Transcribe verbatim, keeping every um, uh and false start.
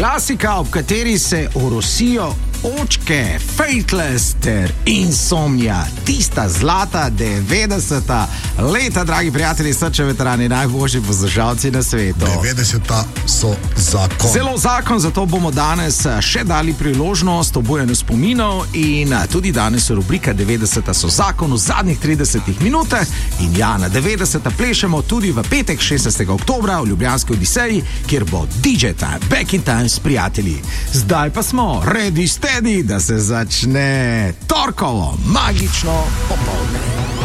Klasika, ob kateri se orosijo očke, Faithless ter Insomnia, tista zlata devetdeseta leta, dragi prijatelji, srče veterani, najboljši poslušalci na svetu. devetdeseta so zakon. Zelo zakon, zato bomo danes še dali priložnost obujanju spominov in tudi danes rubrika devetdeseta so zakon v zadnjih tridesetih minutah in ja, na devetdeseta plešemo tudi v petek šestnajstega oktobra v Ljubljanski Odiseji, kjer bo D J Time, Back in Time s prijatelji. Zdaj pa smo ready steady, da se začne torkovo magično popoldne.